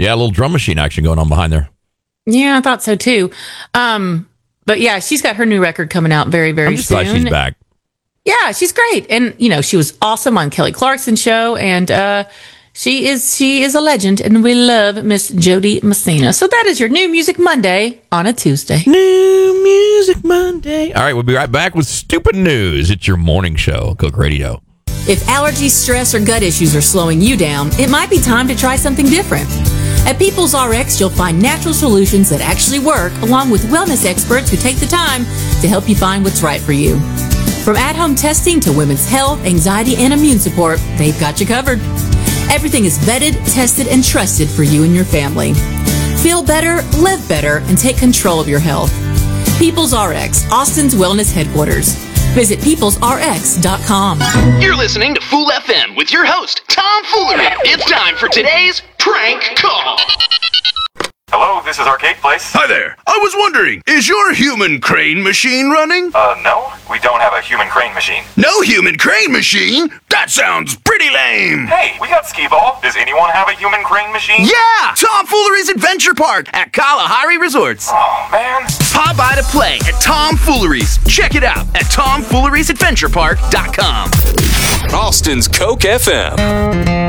Yeah, a little drum machine action going on behind there. Yeah, I thought so too. But yeah, she's got her new record coming out very, very I'm just soon. glad she's back. Yeah, she's great. And, she was awesome on Kelly Clarkson's show. And she is a legend. And we love Miss Jody Messina. So that is your New Music Monday on a Tuesday. New Music Monday. All right, we'll be right back with Stupid News. It's your morning show, Cook Radio. If allergies, stress, or gut issues are slowing you down, it might be time to try something different. At People's RX, you'll find natural solutions that actually work, along with wellness experts who take the time to help you find what's right for you. From at-home testing to women's health, anxiety, and immune support, they've got you covered. Everything is vetted, tested, and trusted for you and your family. Feel better, live better, and take control of your health. People's RX, Austin's wellness headquarters. Visit peoplesrx.com. You're listening to Fool FM with your host, Tom Foolery. It's time for today's prank call. Hello, this is Arcade Place. Hi there. I was wondering, is your human crane machine running? No, we don't have a human crane machine. No human crane machine? That sounds pretty lame. Hey, we got Skee-Ball. Does anyone have a human crane machine? Yeah! Tom Foolery's Adventure Park at Kalahari Resorts. Oh, man. Pop by to play at Tom Foolery's. Check it out at tomfooleriesadventurepark.com. Austin's Coke FM.